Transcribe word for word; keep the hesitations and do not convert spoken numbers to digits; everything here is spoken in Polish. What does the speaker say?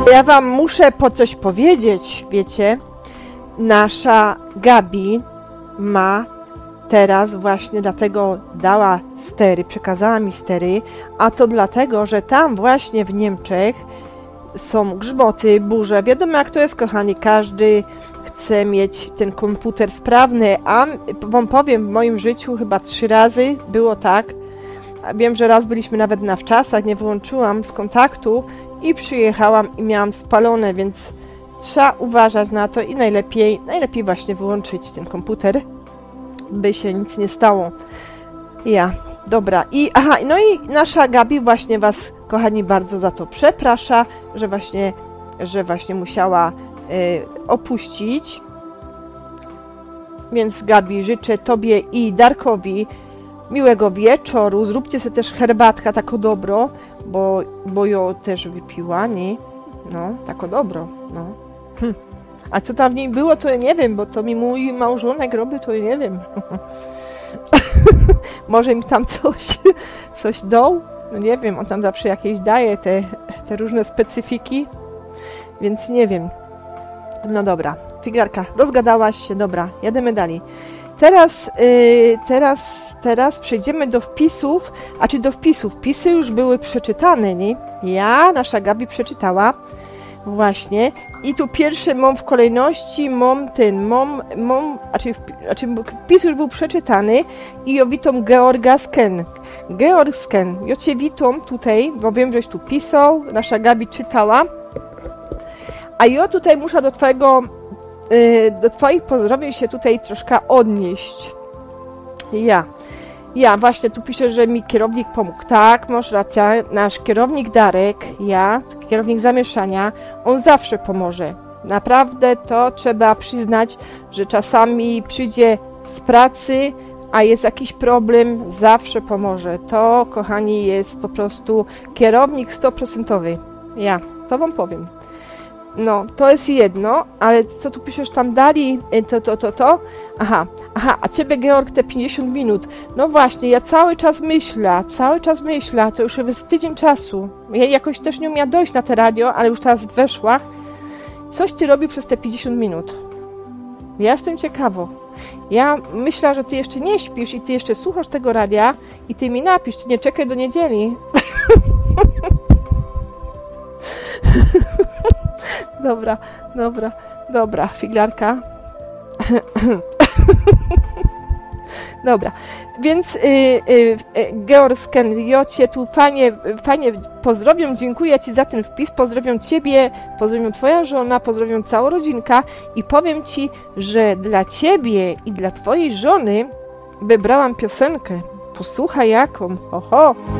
Ja wam muszę po coś powiedzieć, wiecie, nasza Gabi ma teraz właśnie dlatego dała stery, przekazała mi stery, a to dlatego, że tam właśnie w Niemczech są grzmoty, burze. Wiadomo jak to jest, kochani, każdy chce mieć ten komputer sprawny, a wam powiem, w moim życiu chyba trzy razy było tak. Wiem, że raz byliśmy nawet na wczasach, nie wyłączyłam z kontaktu i przyjechałam i miałam spalone, więc trzeba uważać na to i najlepiej, najlepiej właśnie wyłączyć ten komputer, by się nic nie stało. Ja, dobra. I aha, no i nasza Gabi właśnie was, kochani, bardzo za to przeprasza, że właśnie, że właśnie musiała y, opuścić. Więc Gabi, życzę tobie i Darkowi miłego wieczoru. Zróbcie sobie też herbatka tako dobro, bo, bo ją też wypiła, nie? No, tako dobro, no. Hm. A co tam w niej było, to ja nie wiem, bo to mi mój małżonek robi, to ja nie wiem. Może mi tam coś, coś dał? No nie wiem, on tam zawsze jakieś daje te, te różne specyfiki, więc nie wiem. No dobra, figlarka, rozgadałaś się, dobra, jademy dalej. Teraz, yy, teraz, teraz przejdziemy do wpisów, a czy do wpisów? Wpisy już były przeczytane, nie? Ja, nasza Gabi przeczytała. Właśnie. I tu pierwszy mam w kolejności, mam ten, mam, mam, a czy, a czy wpis już był przeczytany i ja witam Georga Sken. Georg Sken, ja cię witam tutaj, bo wiem, żeś tu pisał, nasza Gabi czytała. A ja tutaj muszę do twojego, yy, do twoich pozdrowień się tutaj troszkę odnieść. Ja. Ja, właśnie tu piszę, że mi kierownik pomógł. Tak, masz rację, nasz kierownik Darek, ja, kierownik zamieszania, on zawsze pomoże. Naprawdę to trzeba przyznać, że czasami przyjdzie z pracy, a jest jakiś problem, zawsze pomoże. To, kochani, jest po prostu kierownik sto procent. Ja, to wam powiem. No, to jest jedno, ale co tu piszesz tam dalej, to, to, to, to, aha, aha, a ciebie, Georg, te pięćdziesiąt minut, no właśnie, ja cały czas myślę, cały czas myślę, to już jest tydzień czasu, ja jakoś też nie umiałam dojść na te radio, ale już teraz weszła, coś ty robi przez te pięćdziesiąt minut, ja jestem ciekawa, ja myślę, że ty jeszcze nie śpisz i ty jeszcze słuchasz tego radia i ty mi napisz, ty nie czekaj do niedzieli. Dobra, dobra, dobra, figlarka. Dobra, więc y, y, y, Georg Sken, ja cię tu fajnie, fajnie pozdrowią, dziękuję ci za ten wpis, pozdrowią ciebie, pozdrowią twoja żona, pozdrowią całą rodzinkę i powiem ci, że dla ciebie i dla twojej żony wybrałam piosenkę. Posłuchaj jaką, oho.